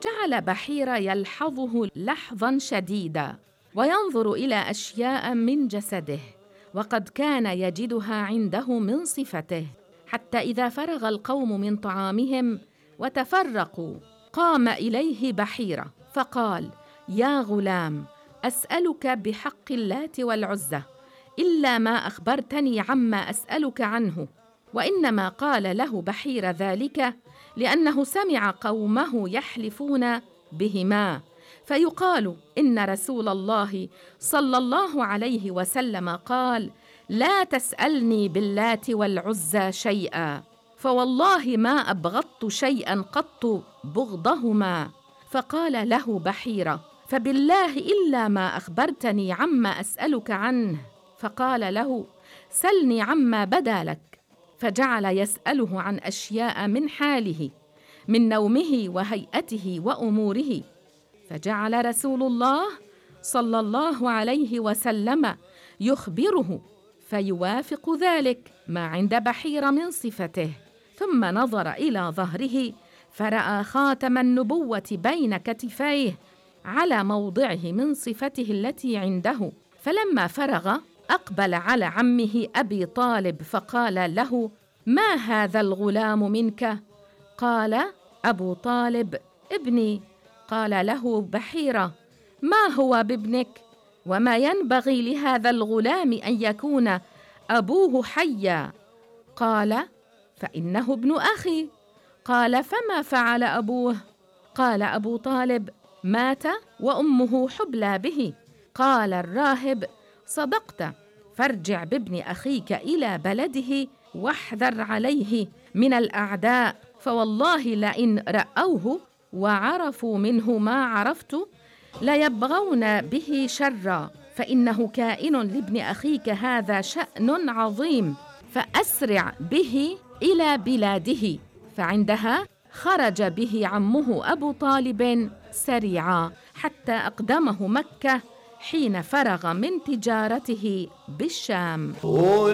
فجعل بحيرة يلحظه لحظاً شديداً وينظر إلى أشياء من جسده وقد كان يجدها عنده من صفته، حتى إذا فرغ القوم من طعامهم وتفرقوا قام إليه بحيرة فقال: يا غلام، أسألك بحق اللات والعزى إلا ما أخبرتني عما أسألك عنه. وإنما قال له بحيرة ذلك لأنه سمع قومه يحلفون بهما، فيقال إن رسول الله صلى الله عليه وسلم قال: لا تسألني باللات والعزى شيئا، فوالله ما أبغضت شيئا قط بغضهما. فقال له بحيرة: فبالله إلا ما أخبرتني عما أسألك عنه. فقال له: سلني عما بدا لك. فجعل يسأله عن أشياء من حاله، من نومه وهيئته وأموره. فجعل رسول الله صلى الله عليه وسلم يخبره فيوافق ذلك ما عند بحيرة من صفته. ثم نظر إلى ظهره فرأى خاتم النبوة بين كتفيه على موضعه من صفته التي عنده. فلما فرغ أقبل على عمه أبي طالب فقال له: ما هذا الغلام منك؟ قال أبو طالب: ابني. قال له بحيرة: ما هو بابنك؟ وما ينبغي لهذا الغلام أن يكون أبوه حيا؟ قال: فإنه ابن أخي. قال: فما فعل أبوه؟ قال أبو طالب: مات وأمه حبلى به. قال الراهب: صدقت، فارجع بابن أخيك إلى بلده واحذر عليه من الأعداء، فوالله لئن رأوه وعرفوا منه ما عرفت ليبغون به شرا، فإنه كائن لابن أخيك هذا شأن عظيم، فأسرع به إلى بلاده. فعندها خرج به عمه أبو طالب سريعا حتى أقدمه مكة حين فرغ من تجارته بالشام.